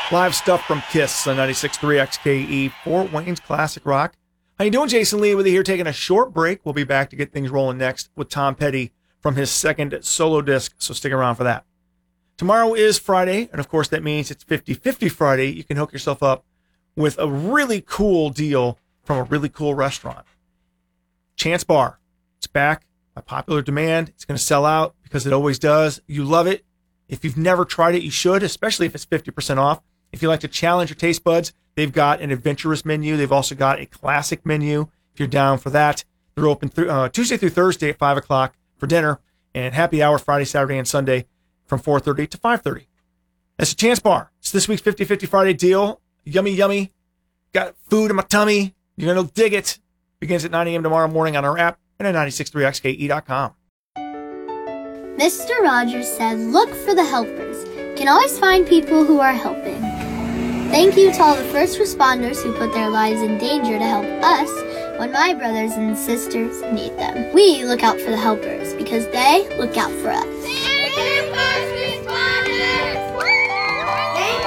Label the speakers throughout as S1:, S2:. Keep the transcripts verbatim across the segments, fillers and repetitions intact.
S1: Live stuff from Kiss on ninety-six point three X K E, Fort Wayne's Classic Rock. How you doing? Jason Lee with you here, taking a short break. We'll be back to get things rolling next with Tom Petty from his second solo disc, so stick around for that. Tomorrow is Friday, and of course that means it's fifty-fifty Friday. You can hook yourself up with a really cool deal from a really cool restaurant. Chance Bar. It's back by popular demand. It's going to sell out because it always does. You love it. If you've never tried it, you should, especially if it's fifty percent off. If you like to challenge your taste buds, they've got an adventurous menu. They've also got a classic menu if you're down for that. They're open through, uh, Tuesday through Thursday at five o'clock for dinner, and happy hour Friday, Saturday, and Sunday from four thirty to five thirty. That's a Chance Bar. It's this week's fifty-fifty Friday deal. Yummy, yummy. Got food in my tummy. You're going to dig it. Begins at nine a.m. tomorrow morning on our app and at ninety-six point three X K E dot com.
S2: Mister Rogers said, look for the helpers. You can always find people who are helping. Thank you to all the first responders who put their lives in danger to help us when my brothers and sisters need them. We look out for the helpers because they look out for us.
S3: Thank you, first responders! Thank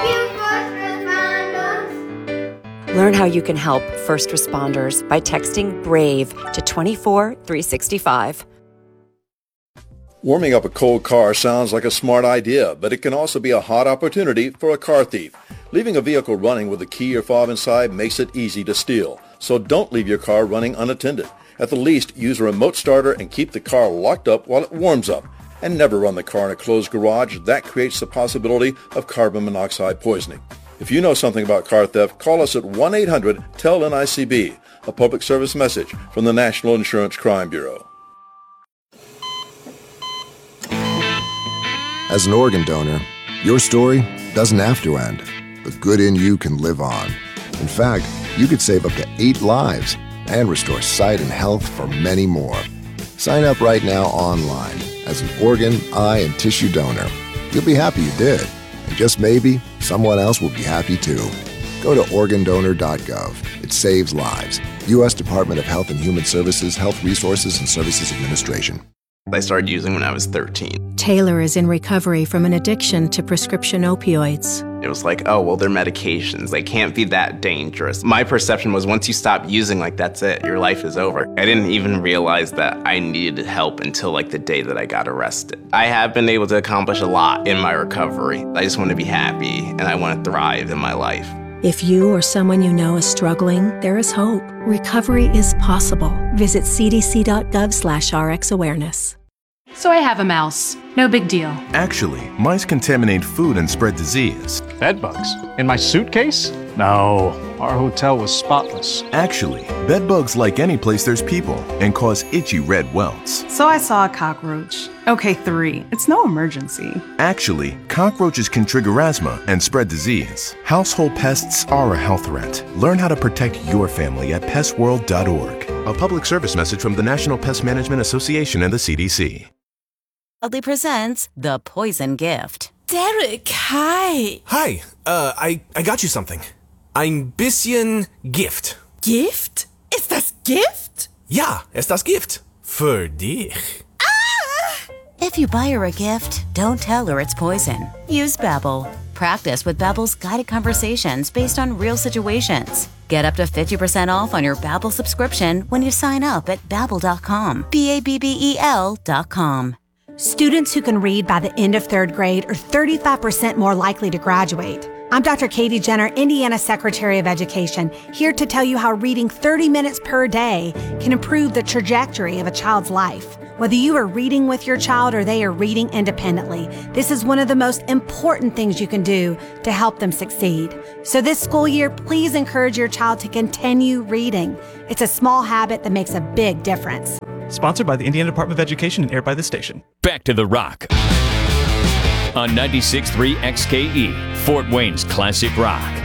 S3: you, first responders!
S4: Learn how you can help first responders by texting BRAVE to two four three six five.
S5: Warming up a cold car sounds like a smart idea, but it can also be a hot opportunity for a car thief. Leaving a vehicle running with a key or fob inside makes it easy to steal. So don't leave your car running unattended. At the least, use a remote starter and keep the car locked up while it warms up. And never run the car in a closed garage. That creates the possibility of carbon monoxide poisoning. If you know something about car theft, call us at one eight hundred T E L N I C B, a public service message from the National Insurance Crime Bureau.
S6: As an organ donor, your story doesn't have to end. The good in you can live on. In fact, you could save up to eight lives and restore sight and health for many more. Sign up right now online as an organ, eye, and tissue donor. You'll be happy you did. And just maybe, someone else will be happy too. Go to organ donor dot gov. It saves lives. U S Department of Health and Human Services, Health Resources and Services Administration.
S7: I started using when I was thirteen.
S8: Taylor is in recovery from an addiction to prescription opioids.
S7: It was like, oh, well, they're medications. They can't be that dangerous. My perception was once you stop using, like, that's it. Your life is over. I didn't even realize that I needed help until, like, the day that I got arrested. I have been able to accomplish a lot in my recovery. I just want to be happy, and I want to thrive in my life.
S8: If you or someone you know is struggling, there is hope. Recovery is possible. Visit c d c dot gov slash r x awareness.
S9: So I have a mouse. No big deal.
S10: Actually, mice contaminate food and spread disease.
S11: Bed bugs? In my suitcase? No, our hotel was spotless.
S10: Actually, bed bugs like any place there's people and cause itchy red welts.
S12: So I saw a cockroach. Okay, three. It's no emergency.
S10: Actually, cockroaches can trigger asthma and spread disease. Household pests are a health threat. Learn how to protect your family at pest world dot org. A public service message from the National Pest Management Association and the C D C.
S4: Proudly presents The Poison Gift.
S13: Derek, hi.
S14: Hi, uh, I, I got you something. Ein bisschen Gift.
S13: Gift? Ist das Gift?
S14: Ja, ist das Gift. Für dich.
S13: Ah!
S4: If you buy her a gift, don't tell her it's poison. Use Babbel. Practice with Babbel's guided conversations based on real situations. Get up to fifty percent off on your Babbel subscription when you sign up at babbel dot com. B A B B E L dot com.
S15: Students who can read by the end of third grade are thirty-five percent more likely to graduate. I'm Doctor Katie Jenner, Indiana Secretary of Education, here to tell you how reading thirty minutes per day can improve the trajectory of a child's life. Whether you are reading with your child or they are reading independently, this is one of the most important things you can do to help them succeed. So this school year, please encourage your child to continue reading. It's a small habit that makes a big difference.
S16: Sponsored by the Indiana Department of Education and aired by this station.
S17: Back to the Rock on ninety-six point three X K E, Fort Wayne's Classic Rock.